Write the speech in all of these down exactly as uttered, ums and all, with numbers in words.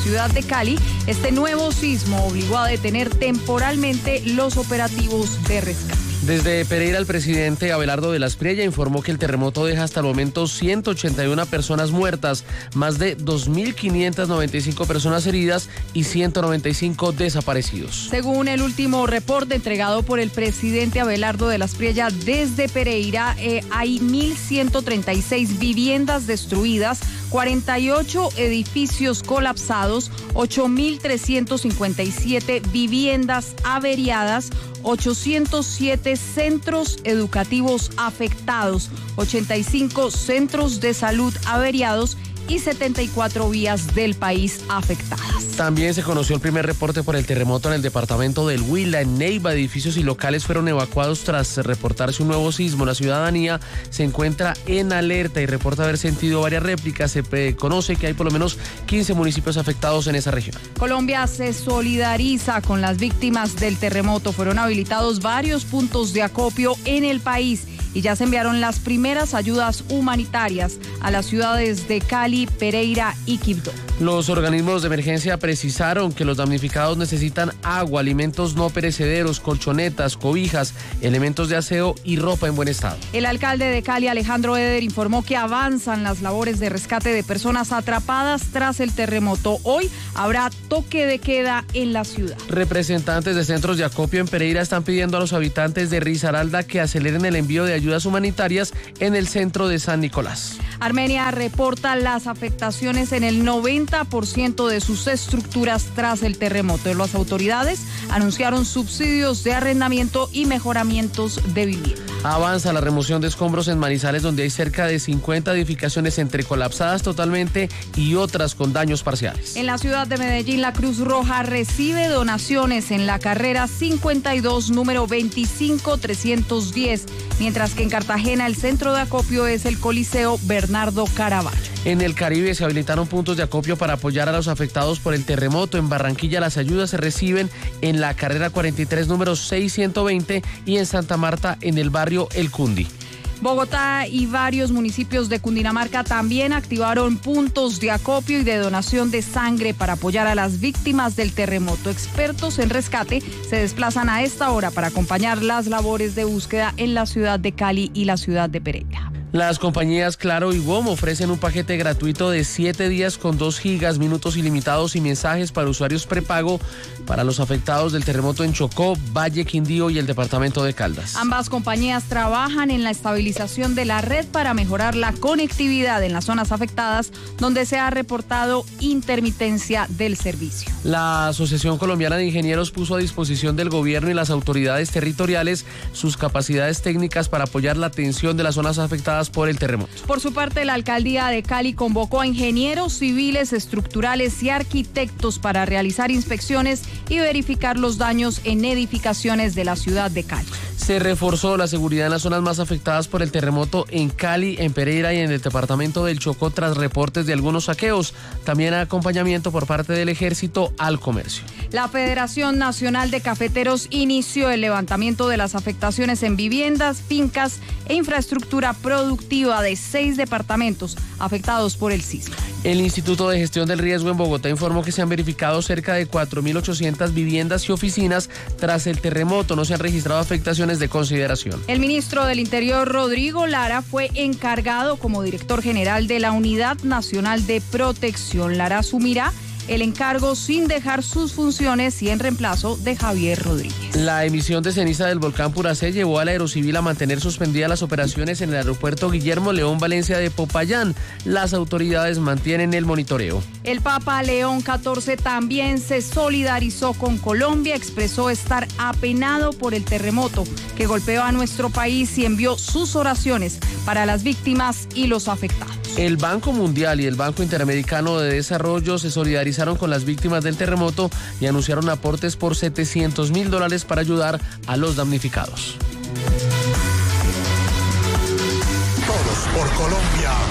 ciudad de Cali, este nuevo sismo obligó a detener temporalmente los operativos de rescate. Desde Pereira, el presidente Abelardo de la Espriella informó que el terremoto deja hasta el momento ciento ochenta y una personas muertas, más de dos mil quinientas noventa y cinco personas heridas y ciento noventa y cinco desaparecidos. Según el último reporte entregado por el presidente Abelardo de la Espriella desde Pereira, eh, hay mil ciento treinta y seis viviendas destruidas, cuarenta y ocho edificios colapsados, ocho mil trescientos cincuenta y siete viviendas averiadas, ochocientos siete centros educativos afectados, ochenta y cinco centros de salud averiados y setenta y cuatro vías del país afectadas. También se conoció el primer reporte por el terremoto en el departamento del Huila. En Neiva, edificios y locales fueron evacuados tras reportarse un nuevo sismo. La ciudadanía se encuentra en alerta y reporta haber sentido varias réplicas. Se conoce que hay por lo menos quince municipios afectados en esa región. Colombia se solidariza con las víctimas del terremoto. Fueron habilitados varios puntos de acopio en el país y ya se enviaron las primeras ayudas humanitarias a las ciudades de Cali, Pereira y Quibdó. Los organismos de emergencia precisaron que los damnificados necesitan agua, alimentos no perecederos, colchonetas, cobijas, elementos de aseo y ropa en buen estado. El alcalde de Cali, Alejandro Eder, informó que avanzan las labores de rescate de personas atrapadas tras el terremoto. Hoy habrá toque de queda en la ciudad. Representantes de centros de acopio en Pereira están pidiendo a los habitantes de Risaralda que aceleren el envío de ayudas humanitarias en el centro de San Nicolás. Armenia reporta las afectaciones en el noventa por ciento de sus estructuras tras el terremoto. Las autoridades anunciaron subsidios de arrendamiento y mejoramientos de vivienda. Avanza la remoción de escombros en Manizales, donde hay cerca de cincuenta edificaciones entre colapsadas totalmente y otras con daños parciales. En la ciudad de Medellín, la Cruz Roja recibe donaciones en la carrera cincuenta y dos, número veinticinco trescientos diez, mientras que en Cartagena el centro de acopio es el Coliseo Bernardo Caraballo. En el Caribe se habilitaron puntos de acopio para apoyar a los afectados por el terremoto. En Barranquilla las ayudas se reciben en la carrera cuarenta y tres, número seiscientos veinte, y en Santa Marta en el barrio El Cundi. Bogotá y varios municipios de Cundinamarca también activaron puntos de acopio y de donación de sangre para apoyar a las víctimas del terremoto. Expertos en rescate se desplazan a esta hora para acompañar las labores de búsqueda en la ciudad de Cali y la ciudad de Pereira. Las compañías Claro y W O M ofrecen un paquete gratuito de siete días con dos gigas, minutos ilimitados y mensajes para usuarios prepago para los afectados del terremoto en Chocó, Valle, Quindío y el departamento de Caldas. Ambas compañías trabajan en la estabilización de la red para mejorar la conectividad en las zonas afectadas donde se ha reportado intermitencia del servicio. La Asociación Colombiana de Ingenieros puso a disposición del gobierno y las autoridades territoriales sus capacidades técnicas para apoyar la atención de las zonas afectadas por el terremoto. Por su parte, la alcaldía de Cali convocó a ingenieros civiles, estructurales y arquitectos para realizar inspecciones y verificar los daños en edificaciones de la ciudad de Cali. Se reforzó la seguridad en las zonas más afectadas por el terremoto en Cali, en Pereira y en el departamento del Chocó tras reportes de algunos saqueos. También acompañamiento por parte del ejército al comercio. La Federación Nacional de Cafeteros inició el levantamiento de las afectaciones en viviendas, fincas e infraestructura productiva de seis departamentos afectados por el sismo. El Instituto de Gestión del Riesgo en Bogotá informó que se han verificado cerca de cuatro mil ochocientas viviendas y oficinas tras el terremoto. No se han registrado afectaciones de consideración. El ministro del Interior, Rodrigo Lara, fue encargado como director general de la Unidad Nacional de Protección. Lara asumirá el encargo sin dejar sus funciones y en reemplazo de Javier Rodríguez. La emisión de ceniza del volcán Puracé llevó a la Aerocivil a mantener suspendidas las operaciones en el aeropuerto Guillermo León Valencia de Popayán. Las autoridades mantienen el monitoreo. El Papa León catorce también se solidarizó con Colombia, expresó estar apenado por el terremoto que golpeó a nuestro país y envió sus oraciones para las víctimas y los afectados. El Banco Mundial y el Banco Interamericano de Desarrollo se solidarizaron con las víctimas del terremoto y anunciaron aportes por setecientos mil dólares para ayudar a los damnificados. Todos por Colombia.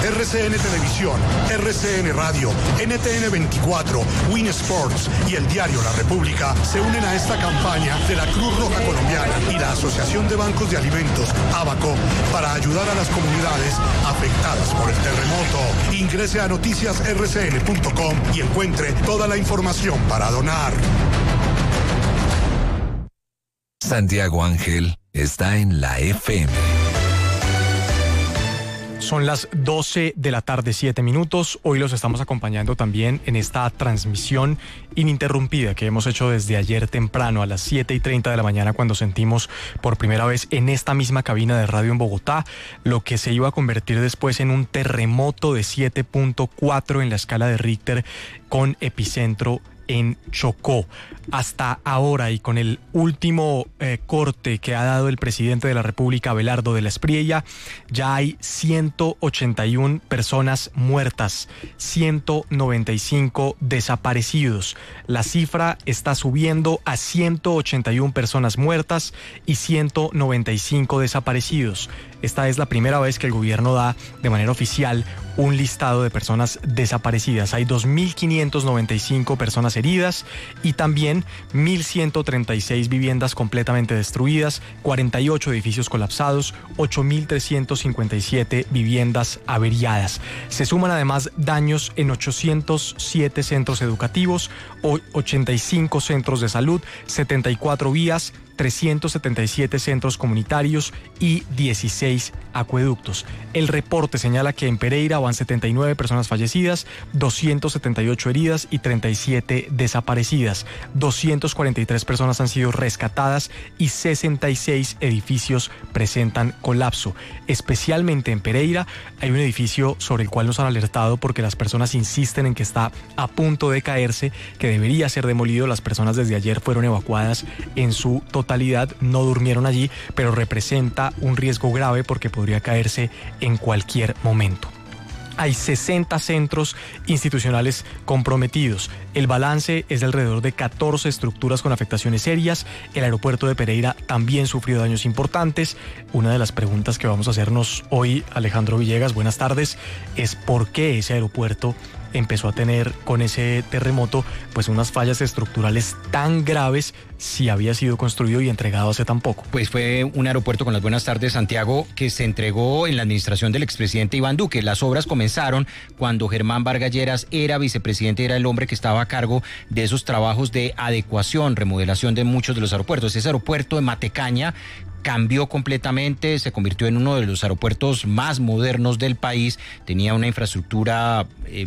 R C N Televisión, R C N Radio, N T N veinticuatro, Win Sports y el diario La República se unen a esta campaña de la Cruz Roja Colombiana y la Asociación de Bancos de Alimentos, ABACO, para ayudar a las comunidades afectadas por el terremoto. Ingrese a noticias r c n punto com y encuentre toda la información para donar. Santiago Ángel está en la F M. Son las doce de la tarde, siete minutos. Hoy los estamos acompañando también en esta transmisión ininterrumpida que hemos hecho desde ayer temprano a las siete y treinta de la mañana, cuando sentimos por primera vez en esta misma cabina de radio en Bogotá lo que se iba a convertir después en un terremoto de siete punto cuatro en la escala de Richter, con epicentro en Chocó. Hasta ahora, y con el último eh, corte que ha dado el presidente de la República, Abelardo de la Espriella, ya hay ciento ochenta y una personas muertas, ciento noventa y cinco desaparecidos. La cifra está subiendo a ciento ochenta y una personas muertas y ciento noventa y cinco desaparecidos. Esta es la primera vez que el gobierno da de manera oficial un listado de personas desaparecidas. Hay dos mil quinientas noventa y cinco personas heridas y también mil ciento treinta y seis viviendas completamente destruidas, cuarenta y ocho edificios colapsados, ocho mil trescientas cincuenta y siete viviendas averiadas. Se suman además daños en ochocientos siete centros educativos, ochenta y cinco centros de salud, setenta y cuatro vías, trescientos setenta y siete centros comunitarios y dieciséis acueductos. El reporte señala que en Pereira van setenta y nueve personas fallecidas, doscientas setenta y ocho heridas y treinta y siete desaparecidas. doscientas cuarenta y tres personas han sido rescatadas y sesenta y seis edificios presentan colapso. Especialmente en Pereira hay un edificio sobre el cual nos han alertado porque las personas insisten en que está a punto de caerse, que debería ser demolido. Las personas desde ayer fueron evacuadas en su totalidad, no durmieron allí, pero representa un riesgo grave porque podría caerse en cualquier momento. Hay sesenta centros institucionales comprometidos. El balance es de alrededor de catorce estructuras con afectaciones serias. El aeropuerto de Pereira también sufrió daños importantes. Una de las preguntas que vamos a hacernos hoy, Alejandro Villegas, buenas tardes, es por qué ese aeropuerto empezó a tener con ese terremoto pues unas fallas estructurales tan graves si había sido construido y entregado hace tan poco. Pues fue un aeropuerto, con las buenas tardes, Santiago, que se entregó en la administración del expresidente Iván Duque. Las obras comenzaron cuando Germán Vargas Lleras era vicepresidente, era el hombre que estaba a cargo de esos trabajos de adecuación, remodelación de muchos de los aeropuertos. Ese aeropuerto de Matecaña cambió completamente, se convirtió en uno de los aeropuertos más modernos del país, tenía una infraestructura eh,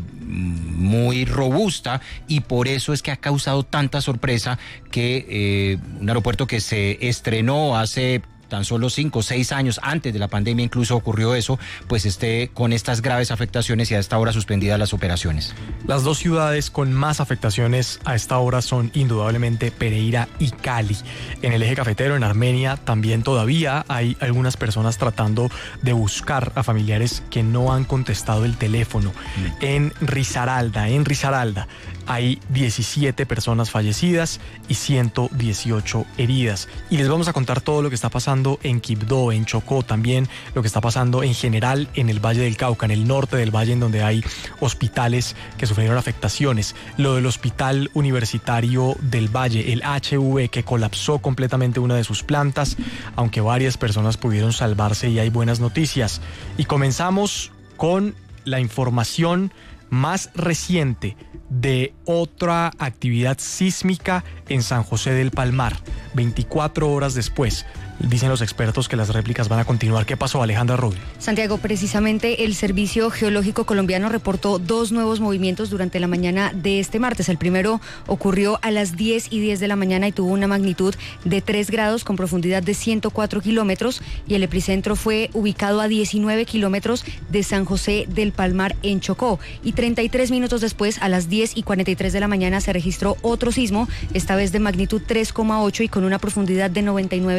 muy robusta y por eso es que ha causado tanta sorpresa que eh, un aeropuerto que se estrenó hace tan solo cinco o seis años, antes de la pandemia incluso ocurrió eso, pues esté con estas graves afectaciones y a esta hora suspendidas las operaciones. Las dos ciudades con más afectaciones a esta hora son indudablemente Pereira y Cali. En el eje cafetero, en Armenia, también todavía hay algunas personas tratando de buscar a familiares que no han contestado el teléfono. Mm. En Risaralda, en Risaralda, hay diecisiete personas fallecidas y ciento dieciocho heridas. Y les vamos a contar todo lo que está pasando en Quibdó, en Chocó, también lo que está pasando en general en el Valle del Cauca, en el norte del valle, en donde hay hospitales que sufrieron afectaciones. Lo del Hospital Universitario del Valle, el H V, que colapsó completamente una de sus plantas, aunque varias personas pudieron salvarse y hay buenas noticias. Y comenzamos con la información más reciente de otra actividad sísmica en San José del Palmar, veinticuatro horas después. Dicen los expertos que las réplicas van a continuar. ¿Qué pasó, Alejandra Rubio? Santiago, precisamente el Servicio Geológico Colombiano reportó dos nuevos movimientos durante la mañana de este martes. El primero ocurrió a las diez y diez de la mañana y tuvo una magnitud de tres grados con profundidad de ciento cuatro kilómetros y el epicentro fue ubicado a diecinueve kilómetros de San José del Palmar en Chocó. Y treinta y tres minutos después, a las diez y cuarenta y tres de la mañana, se registró otro sismo, esta vez de magnitud tres coma ocho y con una profundidad de noventa y nueve kilómetros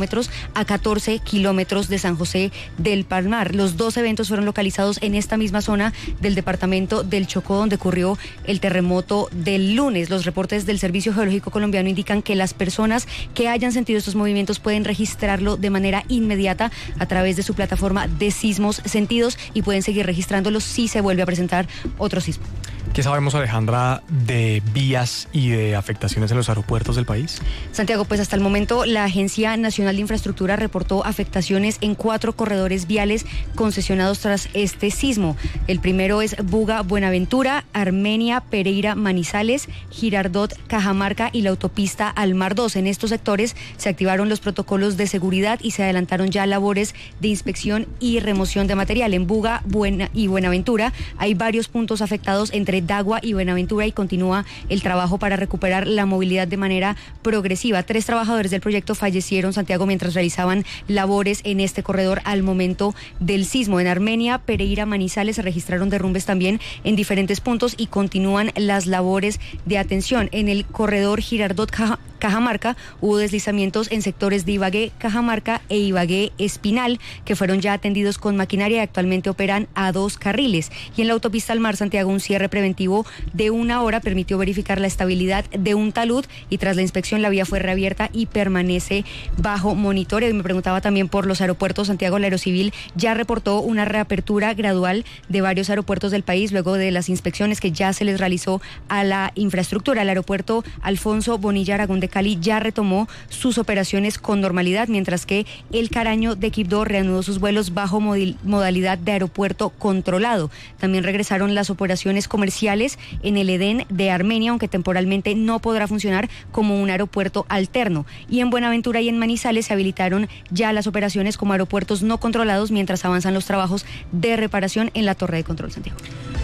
kilómetros a catorce kilómetros de San José del Palmar. Los dos eventos fueron localizados en esta misma zona del departamento del Chocó, donde ocurrió el terremoto del lunes. Los reportes del Servicio Geológico Colombiano indican que las personas que hayan sentido estos movimientos pueden registrarlo de manera inmediata a través de su plataforma de sismos sentidos y pueden seguir registrándolos si se vuelve a presentar otro sismo. ¿Qué sabemos, Alejandra, de vías y de afectaciones en los aeropuertos del país? Santiago, pues hasta el momento la Agencia Nacional de Infraestructura reportó afectaciones en cuatro corredores viales concesionados tras este sismo. El primero es Buga, Buenaventura, Armenia, Pereira, Manizales, Girardot, Cajamarca y la autopista al Mar dos. En estos sectores se activaron los protocolos de seguridad y se adelantaron ya labores de inspección y remoción de material. En Buga Buena y Buenaventura hay varios puntos afectados entre Dagua y Buenaventura y continúa el trabajo para recuperar la movilidad de manera progresiva. Tres trabajadores del proyecto fallecieron, Santiago, mientras realizaban labores en este corredor al momento del sismo. En Armenia, Pereira, Manizales se registraron derrumbes también en diferentes puntos y continúan las labores de atención. En el corredor Girardot Caja Cajamarca hubo deslizamientos en sectores de Ibagué, Cajamarca e Ibagué Espinal, que fueron ya atendidos con maquinaria y actualmente operan a dos carriles. Y en la autopista al Mar, Santiago, un cierre preventivo de una hora permitió verificar la estabilidad de un talud y tras la inspección la vía fue reabierta y permanece bajo monitoreo. Y me preguntaba también por los aeropuertos. Santiago, la Aerocivil ya reportó una reapertura gradual de varios aeropuertos del país luego de las inspecciones que ya se les realizó a la infraestructura. El aeropuerto Alfonso Bonilla Aragón de Cali ya retomó sus operaciones con normalidad, mientras que el Caraño de Quibdó reanudó sus vuelos bajo modalidad de aeropuerto controlado. También regresaron las operaciones comerciales en el Edén de Armenia, aunque temporalmente no podrá funcionar como un aeropuerto alterno. Y en Buenaventura y en Manizales se habilitaron ya las operaciones como aeropuertos no controlados mientras avanzan los trabajos de reparación en la torre de control, Santiago.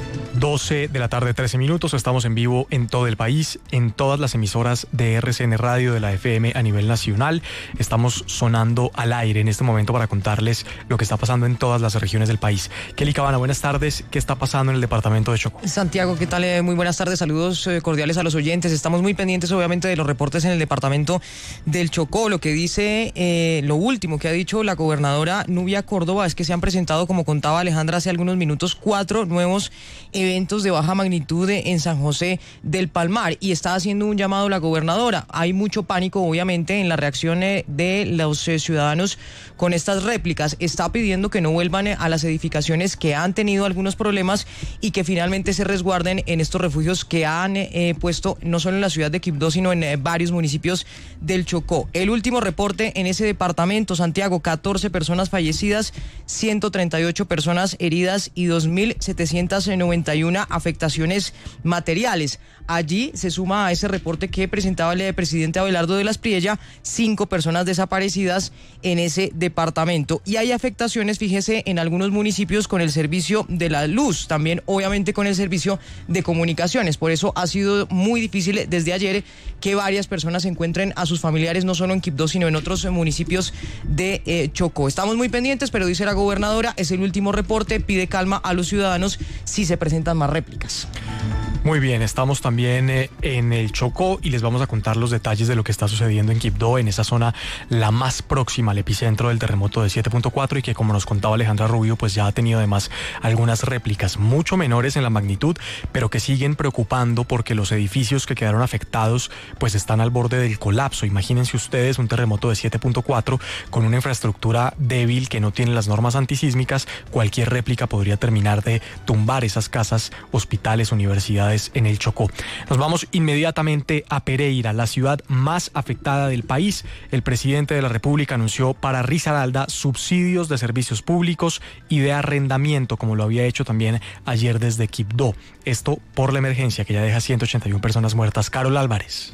doce de la tarde, trece minutos. Estamos en vivo en todo el país, en todas las emisoras de R C N Radio, de la F M a nivel nacional. Estamos sonando al aire en este momento para contarles lo que está pasando en todas las regiones del país. Kelly Cabana, buenas tardes. ¿Qué está pasando en el departamento de Chocó? Santiago, ¿qué tal? Eh, muy buenas tardes. Saludos eh, cordiales a los oyentes. Estamos muy pendientes, obviamente, de los reportes en el departamento del Chocó. Lo que dice, eh, lo último que ha dicho la gobernadora Nubia Córdoba es que se han presentado, como contaba Alejandra hace algunos minutos, cuatro nuevos eventos de baja magnitud en San José del Palmar y está haciendo un llamado la gobernadora. Hay mucho pánico, obviamente, en la reacción de los eh, ciudadanos con estas réplicas. Está pidiendo que no vuelvan a las edificaciones que han tenido algunos problemas y que finalmente se resguarden en estos refugios que han eh, puesto no solo en la ciudad de Quibdó, sino en eh, varios municipios del Chocó. El último reporte en ese departamento, Santiago, catorce personas fallecidas, ciento treinta y ocho personas heridas y dos mil setecientos noventa y una afectaciones materiales. Allí se suma a ese reporte que presentaba el presidente Abelardo de la Espriella, cinco personas desaparecidas en ese departamento. Y hay afectaciones, fíjese, en algunos municipios con el servicio de la luz, también obviamente con el servicio de comunicaciones. Por eso ha sido muy difícil desde ayer que varias personas encuentren a sus familiares, no solo en Quibdó, sino en otros municipios de eh, Chocó. Estamos muy pendientes, pero dice la gobernadora, es el último reporte, pide calma a los ciudadanos si se presentan más réplicas. Muy bien, estamos también eh, en el Chocó y les vamos a contar los detalles de lo que está sucediendo en Quibdó, en esa zona la más próxima al epicentro del terremoto de siete punto cuatro y que, como nos contaba Alejandra Rubio, pues ya ha tenido además algunas réplicas mucho menores en la magnitud, pero que siguen preocupando porque los edificios que quedaron afectados pues están al borde del colapso. Imagínense ustedes un terremoto de siete punto cuatro con una infraestructura débil que no tiene las normas antisísmicas. Cualquier réplica podría terminar de tumbar esas casas, hospitales, universidades en el Chocó. Nos vamos inmediatamente a Pereira, la ciudad más afectada del país. El presidente de la República anunció para Risaralda subsidios de servicios públicos y de arrendamiento, como lo había hecho también ayer desde Quibdó. Esto por la emergencia que ya deja ciento ochenta y una personas muertas. Carol Álvarez.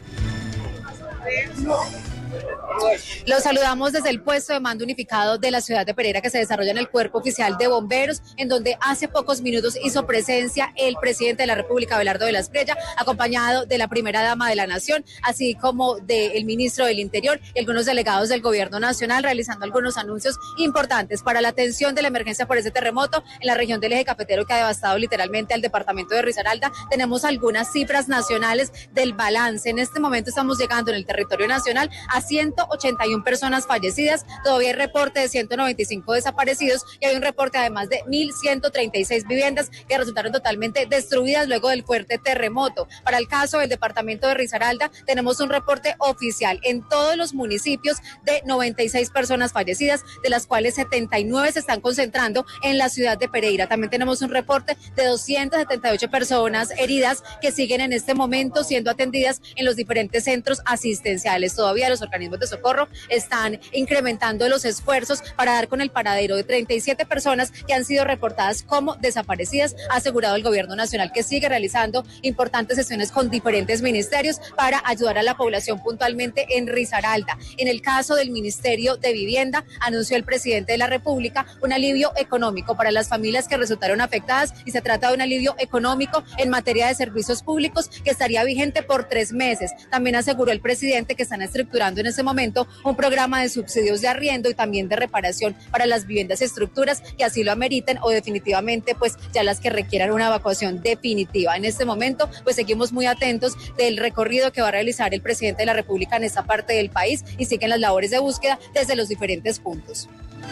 Los saludamos desde el puesto de mando unificado de la ciudad de Pereira, que se desarrolla en el Cuerpo Oficial de Bomberos, en donde hace pocos minutos hizo presencia el presidente de la República, Abelardo de la Espriella, acompañado de la primera dama de la Nación, así como del ministro del Interior y algunos delegados del Gobierno Nacional, realizando algunos anuncios importantes para la atención de la emergencia por ese terremoto en la región del Eje Cafetero que ha devastado literalmente al departamento de Risaralda. Tenemos algunas cifras nacionales del balance. En este momento estamos llegando en el territorio nacional a ciento ochenta y una personas fallecidas, todavía hay reporte de ciento noventa y cinco desaparecidos y hay un reporte además de mil ciento treinta y seis viviendas que resultaron totalmente destruidas luego del fuerte terremoto. Para el caso del departamento de Risaralda, tenemos un reporte oficial en todos los municipios de noventa y seis personas fallecidas, de las cuales setenta y nueve se están concentrando en la ciudad de Pereira. También tenemos un reporte de doscientas setenta y ocho personas heridas que siguen en este momento siendo atendidas en los diferentes centros asistenciales. Todavía los organismos de socorro están incrementando los esfuerzos para dar con el paradero de treinta y siete personas que han sido reportadas como desaparecidas. Ha asegurado el gobierno nacional que sigue realizando importantes sesiones con diferentes ministerios para ayudar a la población puntualmente en Risaralda. En el caso del Ministerio de Vivienda, anunció el presidente de la República un alivio económico para las familias que resultaron afectadas y se trata de un alivio económico en materia de servicios públicos que estaría vigente por tres meses. También aseguró el presidente que están estructurando en ese momento un programa de subsidios de arriendo y también de reparación para las viviendas y estructuras que así lo ameriten o definitivamente pues ya las que requieran una evacuación definitiva. En este momento pues seguimos muy atentos del recorrido que va a realizar el presidente de la República en esta parte del país y siguen las labores de búsqueda desde los diferentes puntos.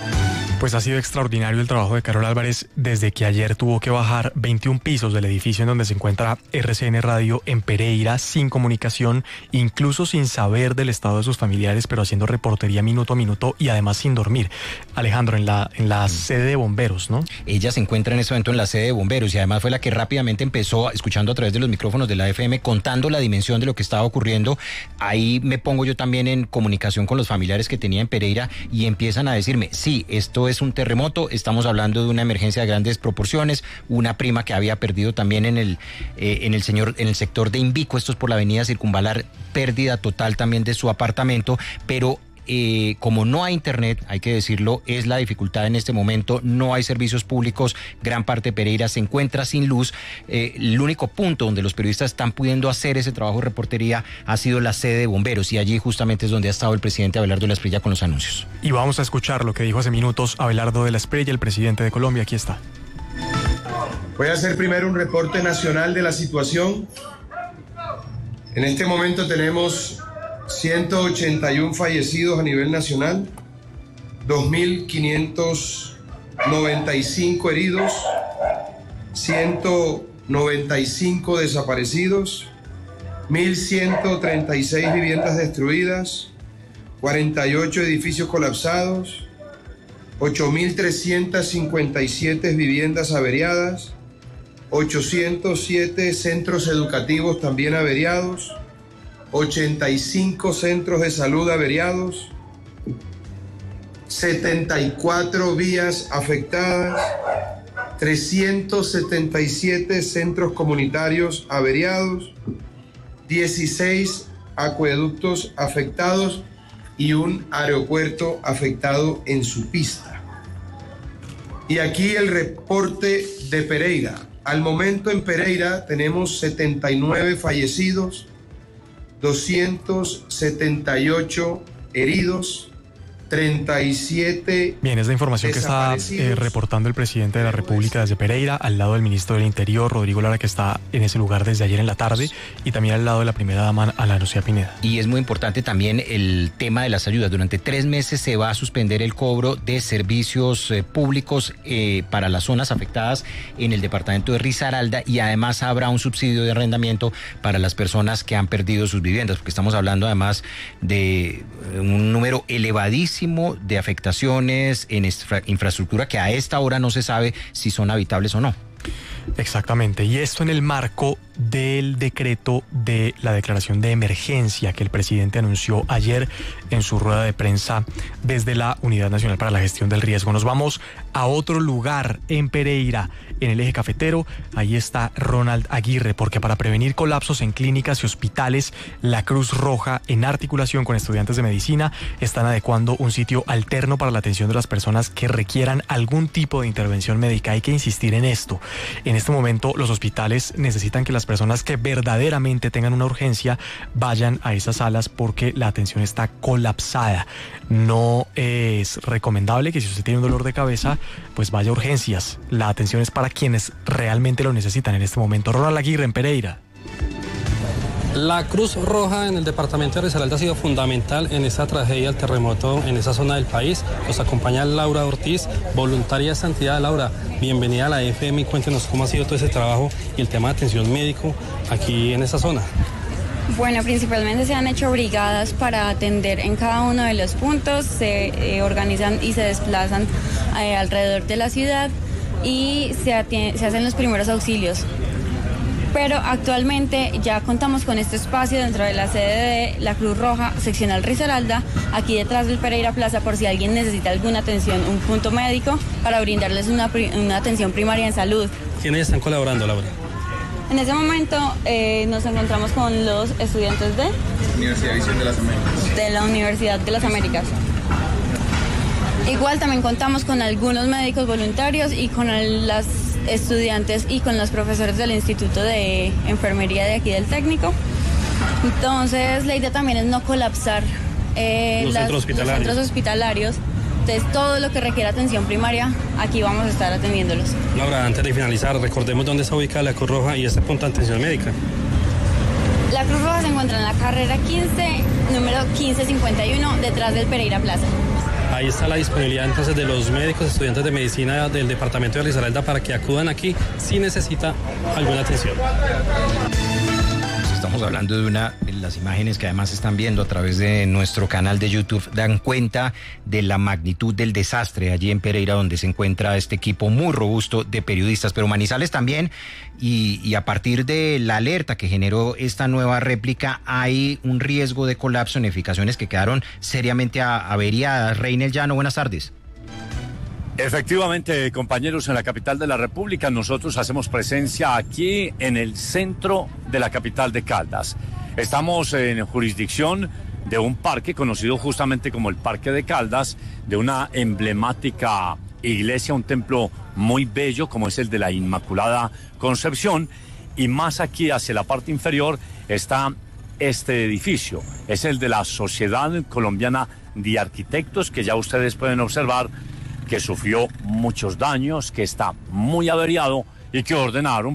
Pues ha sido extraordinario el trabajo de Carol Álvarez desde que ayer tuvo que bajar veintiún pisos del edificio en donde se encuentra R C N Radio en Pereira, sin comunicación, incluso sin saber del estado de sus familiares, pero haciendo reportería minuto a minuto y además sin dormir. Alejandro, en la, en la sede de bomberos, ¿no? Ella se encuentra en este momento en la sede de bomberos y además fue la que rápidamente empezó, escuchando a través de los micrófonos de la F M, contando la dimensión de lo que estaba ocurriendo. Ahí me pongo yo también en comunicación con los familiares que tenía en Pereira y empiezan a decirme, sí, esto es un terremoto, estamos hablando de una emergencia de grandes proporciones, una prima que había perdido también en el eh, en el señor en el sector de Invico, esto es por la avenida Circunvalar, pérdida total también de su apartamento, pero Eh, como no hay internet, hay que decirlo, es la dificultad en este momento, no hay servicios públicos, gran parte de Pereira se encuentra sin luz, eh, el único punto donde los periodistas están pudiendo hacer ese trabajo de reportería ha sido la sede de bomberos y allí justamente es donde ha estado el presidente Abelardo de la Espriella con los anuncios. Y vamos a escuchar lo que dijo hace minutos Abelardo de la Espriella, el presidente de Colombia, aquí está. Voy a hacer primero un reporte nacional de la situación. En este momento tenemos ciento ochenta y uno fallecidos a nivel nacional, dos mil quinientos noventa y cinco heridos, ciento noventa y cinco desaparecidos, mil ciento treinta y seis viviendas destruidas, cuarenta y ocho edificios colapsados, ocho mil trescientas cincuenta y siete viviendas averiadas, ochocientos siete centros educativos también averiados, ochenta y cinco centros de salud averiados, setenta y cuatro vías afectadas, trescientos setenta y siete centros comunitarios averiados, dieciséis acueductos afectados y un aeropuerto afectado en su pista. Y aquí el reporte de Pereira. Al momento en Pereira tenemos setenta y nueve fallecidos, doscientos setenta y ocho heridos, treinta y siete. Bien, es la información que está eh, reportando el presidente de la República desde Pereira, al lado del ministro del Interior, Rodrigo Lara, que está en ese lugar desde ayer en la tarde, y también al lado de la primera dama, Ana Lucía Pineda. Y es muy importante también el tema de las ayudas. Durante tres meses se va a suspender el cobro de servicios eh, públicos eh, para las zonas afectadas en el departamento de Risaralda y además habrá un subsidio de arrendamiento para las personas que han perdido sus viviendas, porque estamos hablando además de un número elevadísimo de afectaciones en infra- infraestructura que a esta hora no se sabe si son habitables o no. Exactamente, y esto en el marco del decreto de la declaración de emergencia que el presidente anunció ayer en su rueda de prensa desde la Unidad Nacional para la Gestión del Riesgo. Nos vamos a otro lugar en Pereira, en el eje cafetero. Ahí está Ronald Aguirre, porque para prevenir colapsos en clínicas y hospitales, la Cruz Roja, en articulación con estudiantes de medicina, están adecuando un sitio alterno para la atención de las personas que requieran algún tipo de intervención médica. Hay que insistir en esto. En este momento, los hospitales necesitan que las personas que verdaderamente tengan una urgencia vayan a esas salas porque la atención está colapsada. No es recomendable que si usted tiene un dolor de cabeza, pues vaya a urgencias. La atención es para quienes realmente lo necesitan en este momento. Ronald Aguirre en Pereira. La Cruz Roja en el departamento de Risaralda ha sido fundamental en esta tragedia, el terremoto en esa zona del país. Nos acompaña Laura Ortiz, voluntaria de esta entidad. Laura, bienvenida a la F M y cuéntenos cómo ha sido todo ese trabajo y el tema de atención médico aquí en esta zona. Bueno, principalmente se han hecho brigadas para atender en cada uno de los puntos, se eh, organizan y se desplazan eh, alrededor de la ciudad y se, atiende, se hacen los primeros auxilios. Pero actualmente ya contamos con este espacio dentro de la sede de la Cruz Roja seccional Risaralda, aquí detrás del Pereira Plaza, por si alguien necesita alguna atención, un punto médico, para brindarles una, una atención primaria en salud. ¿Quiénes están colaborando, Laura? En ese momento eh, nos encontramos con los estudiantes de Universidad Visión de las Américas. De la Universidad de las Américas. Igual también contamos con algunos médicos voluntarios y con el, las estudiantes y con los profesores del Instituto de Enfermería de aquí del Técnico. Entonces la idea también es no colapsar eh, los, las, centros hospitalarios. los centros hospitalarios. Entonces todo lo que requiera atención primaria, aquí vamos a estar atendiéndolos. Laura, antes de finalizar, recordemos dónde está ubicada la Cruz Roja y este punto de atención médica. La Cruz Roja se encuentra en la carrera quince, número quince cincuenta y uno, detrás del Pereira Plaza. Ahí está la disponibilidad entonces de los médicos, estudiantes de medicina del departamento de Risaralda para que acudan aquí si necesita alguna atención. Estamos hablando de una, las imágenes que además están viendo a través de nuestro canal de YouTube dan cuenta de la magnitud del desastre allí en Pereira, donde se encuentra este equipo muy robusto de periodistas, pero Manizales también, y, y a partir de la alerta que generó esta nueva réplica, hay un riesgo de colapso en edificaciones que quedaron seriamente averiadas. Reinel Llano, buenas tardes. Efectivamente, compañeros, en la capital de la República nosotros hacemos presencia aquí en el centro de la capital de Caldas. Estamos en jurisdicción de un parque conocido justamente como el Parque de Caldas, de una emblemática iglesia, un templo muy bello como es el de la Inmaculada Concepción, y más aquí hacia la parte inferior está este edificio. Es el de la Sociedad Colombiana de Arquitectos, que ya ustedes pueden observar que sufrió muchos daños, que está muy averiado y que ordenaron